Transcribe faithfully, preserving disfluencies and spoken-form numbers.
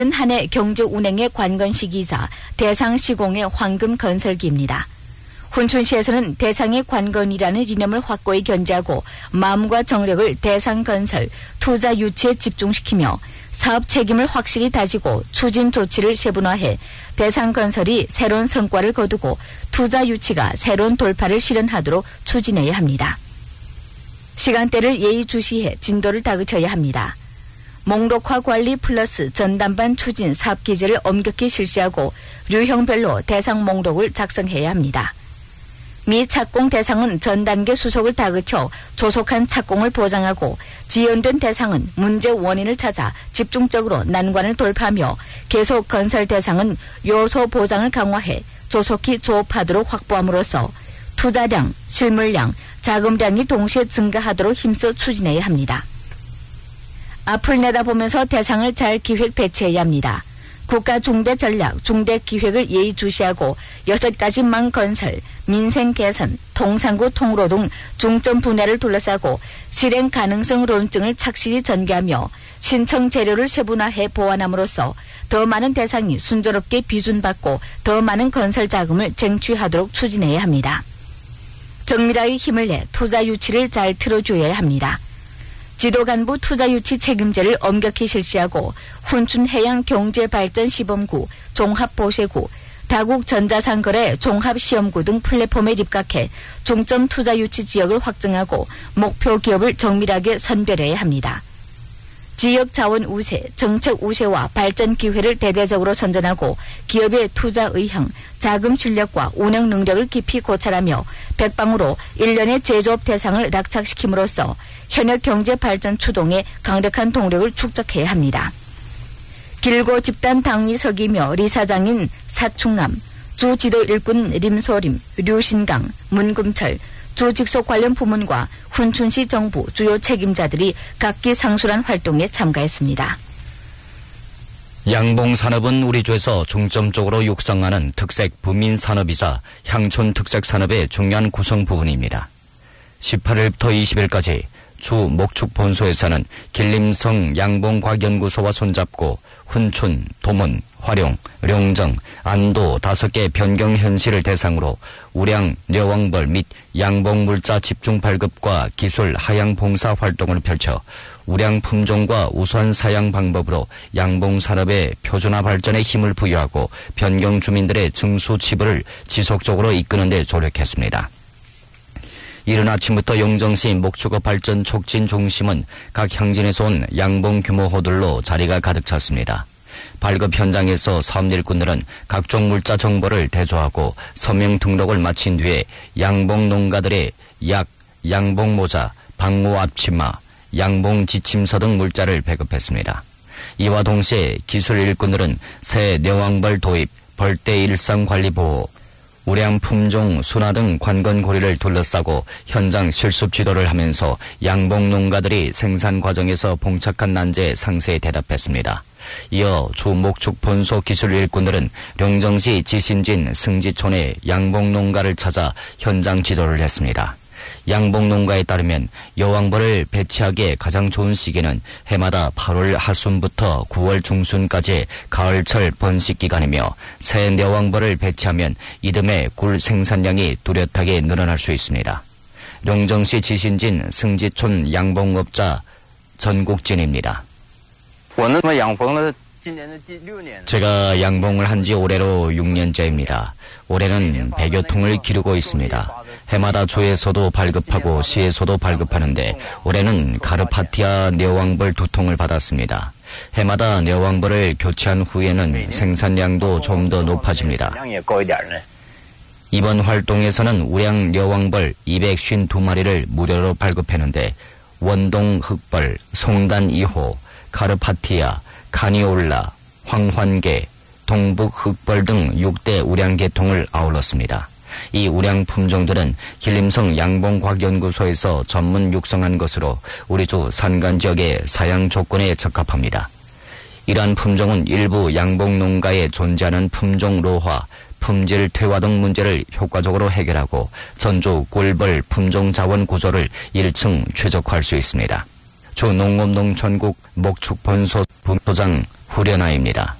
한 해 경제 운행의 관건 시기이자 대상 시공의 황금 건설기입니다. 훈춘시에서는 대상의 관건이라는 이념을 확고히 견지하고 마음과 정력을 대상 건설, 투자 유치에 집중시키며 사업 책임을 확실히 다지고 추진 조치를 세분화해 대상 건설이 새로운 성과를 거두고 투자 유치가 새로운 돌파를 실현하도록 추진해야 합니다. 시간대를 예의주시해 진도를 다그쳐야 합니다. 목록화 관리 플러스 전담반 추진 사업 기제를 엄격히 실시하고 류형별로 대상 목록을 작성해야 합니다. 미 착공 대상은 전 단계 수속을 다그쳐 조속한 착공을 보장하고 지연된 대상은 문제 원인을 찾아 집중적으로 난관을 돌파하며 계속 건설 대상은 요소 보장을 강화해 조속히 조업하도록 확보함으로써 투자량, 실물량, 자금량이 동시에 증가하도록 힘써 추진해야 합니다. 앞을 내다보면서 대상을 잘 기획 배치해야 합니다. 국가 중대 전략, 중대 기획을 예의주시하고 여섯 가지 망 건설, 민생 개선, 통상구 통로 등 중점 분야를 둘러싸고 실행 가능성 논증을 착실히 전개하며 신청 재료를 세분화해 보완함으로써 더 많은 대상이 순조롭게 비준받고 더 많은 건설 자금을 쟁취하도록 추진해야 합니다. 정밀하게 힘을 내 투자 유치를 잘 틀어줘야 합니다. 지도간부 투자유치 책임제를 엄격히 실시하고 훈춘해양경제발전시범구, 종합보세구, 다국전자상거래 종합시험구 등 플랫폼에 입각해 중점 투자유치 지역을 확정하고 목표 기업을 정밀하게 선별해야 합니다. 지역자원 우세, 정책 우세와 발전 기회를 대대적으로 선전하고 기업의 투자 의향, 자금 실력과 운영 능력을 깊이 고찰하며 백방으로 일련의 제조업 대상을 낙착시킴으로써 현역 경제 발전 추동에 강력한 동력을 축적해야 합니다. 길고 집단 당위석이며 리사장인 사충남, 주지도 일꾼 림소림, 류신강, 문금철, 주 직속 관련 부문과 훈춘시 정부 주요 책임자들이 각기 상술한 활동에 참가했습니다. 양봉산업은 우리 주에서 중점적으로 육성하는 특색 부민산업이자 향촌 특색산업의 중요한 구성 부분입니다. 십팔일부터 이십일까지 주 목축 본소에서는 길림성 양봉과학연구소와 손잡고 훈춘, 도문, 화룡, 룡정, 안도 다섯 개 변경 현실을 대상으로 우량, 려왕벌 및 양봉물자 집중 발급과 기술 하향 봉사 활동을 펼쳐 우량 품종과 우수한 사양 방법으로 양봉 산업의 표준화 발전에 힘을 부여하고 변경 주민들의 증수 지불을 지속적으로 이끄는 데 조력했습니다. 이른 아침부터 영정시 목축업 발전 촉진 중심은 각 향진에서 온 양봉 규모 호들로 자리가 가득 찼습니다. 발급 현장에서 사업 일꾼들은 각종 물자 정보를 대조하고 서명 등록을 마친 뒤에 양봉 농가들의 약, 양봉 모자, 방호 앞치마, 양봉 지침서 등 물자를 배급했습니다. 이와 동시에 기술 일꾼들은 새 뇌왕벌 도입, 벌떼 일상 관리 보호, 우량 품종, 순화 등 관건고리를 둘러싸고 현장 실습 지도를 하면서 양봉 농가들이 생산 과정에서 봉착한 난제에 상세히 대답했습니다. 이어 주 목축 본소 기술 일꾼들은 룡정시 지신진 승지촌의 양봉 농가를 찾아 현장 지도를 했습니다. 양봉 농가에 따르면 여왕벌을 배치하기에 가장 좋은 시기는 해마다 팔월 하순부터 구월 중순까지 가을철 번식 기간이며 새 여왕벌을 배치하면 이듬해 굴 생산량이 뚜렷하게 늘어날 수 있습니다. 룡정시 지신진 승지촌 양봉업자 전국진입니다. 제가 양봉을 한 지 올해로 육 년째입니다. 올해는 백여 통을 기르고 있습니다. 해마다 주에서도 발급하고 시에서도 발급하는데 올해는 가르파티아 뇌왕벌 두 통을 받았습니다. 해마다 뇌왕벌을 교체한 후에는 생산량도 좀 더 높아집니다. 이번 활동에서는 우량 뇌왕벌 이백오십이 마리를 무료로 발급했는데 원동 흑벌, 송단 이 호, 가르파티아, 카니올라, 황환계, 동북 흑벌 등 육 대 우량 계통을 아울렀습니다. 이 우량 품종들은 길림성 양봉과학연구소에서 전문 육성한 것으로 우리 주 산간 지역의 사양 조건에 적합합니다. 이러한 품종은 일부 양봉 농가에 존재하는 품종 노화, 품질 퇴화 등 문제를 효과적으로 해결하고 전주 꿀벌 품종 자원 구조를 일 층 최적화할 수 있습니다. 주 농업농촌국 목축본소 분소장 후련아입니다.